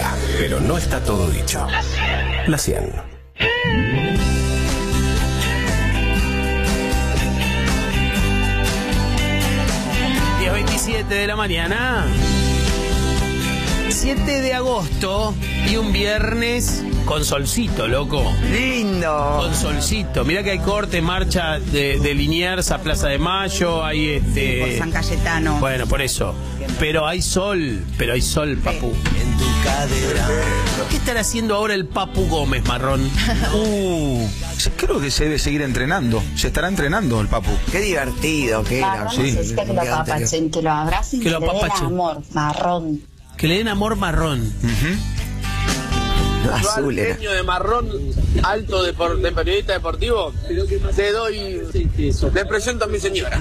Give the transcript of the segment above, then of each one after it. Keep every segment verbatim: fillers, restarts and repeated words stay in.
llega, pero no está todo dicho. La cien. diez veintisiete de la mañana. siete de agosto y un viernes con solcito, loco. Lindo. Con solcito. Mirá que hay corte, marcha de, de Liniers a Plaza de Mayo, hay este... Por San Cayetano. Bueno, por eso. Pero hay sol, pero hay sol, Papu. En tu cadera. ¿Qué estará haciendo ahora el Papu Gómez, Marrón? Uh, creo que se debe seguir entrenando. Se estará entrenando el Papu. Qué divertido que era. Marrón sí. necesita que lo apapachen, que lo abracen, Que que, lo le den apapachen. amor, marrón. Que le den amor marrón. Uh-huh. Azul era. Dueño de marrón alto de, por, de periodista deportivo, te doy, le presento a mi señora.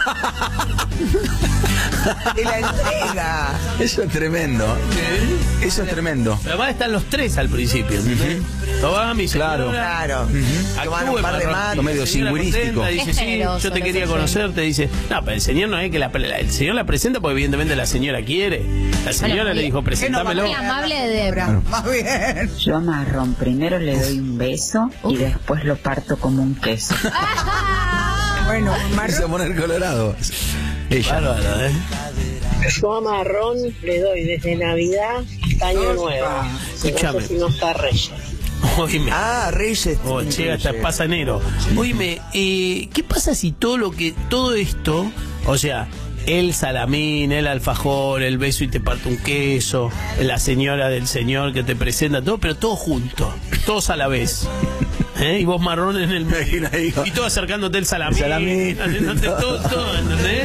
Y la entrega. Eso es tremendo. Eso es tremendo. Pero además están los tres al principio, ¿entendés? Toma, mi señora. Claro. Claro. Actúe, Tomaron un par de Marrón. manos. Medio La señora singüístico. contenta, dice, Es sí, generoso, yo te lo quería que conocer, te dice, no, pero el señor no es que la, la- el señor la presenta porque evidentemente la señora quiere. La señora Bueno, le dijo, presentámelo. Muy amable de Debra. Más bien. Yo a Marrón primero le doy un beso y después lo parto como un queso. Bueno, Se va a Marrón. poner colorado. Ella. Bárbaro, ¿eh? Yo a Marrón le doy desde Navidad hasta Año Nuevo. Escuchame. No sé si no está Reyes. Oíme. Ah, Reyes. Oh, che, hasta pasa enero. Oíme, eh, ¿qué pasa si todo lo que, todo esto, o sea, el salamín, el alfajor, el beso y te parte un queso, la señora del señor que te presenta, todo, pero todo junto, todos a la vez. ¿Eh? Y vos marrón en el medio. Ahí, ahí, Y todo acercándote el salamín, El salamín. haciéndote todo, todo, ¿entendés?